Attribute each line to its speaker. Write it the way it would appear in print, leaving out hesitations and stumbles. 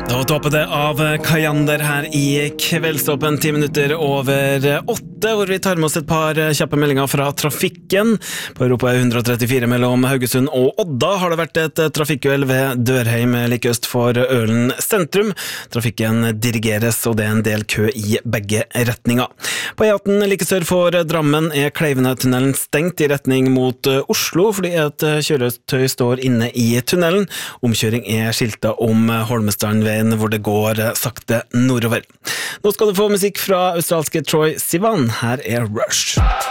Speaker 1: Da toppet det av Kajander her i Kveldstoppen, 10 minutter over 8, hvor vi tar med oss et par kjappe meldinger fra trafikken. På Europa 134 mellom Haugesund og Odda har det vært et trafikkuhell ved Dørheim like øst for Ølen sentrum. Trafikken dirigeres, og det er en del kø i begge retninger. På E18 like sør for Drammen er Kleivenetunnelen stengt i retning mot Oslo, fordi et kjøretøy står inne i tunnelen. Omkjøring er skiltet om Holmestrandveien, hvor det går sakte nordover. Nå skal du få musikk fra australske Troye Sivan. Her er Rush.